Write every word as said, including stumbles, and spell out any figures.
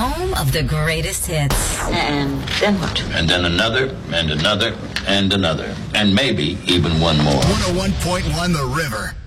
home of the greatest hits. And then what? And then another, and another, and another. And maybe even one more. one oh one point one The River.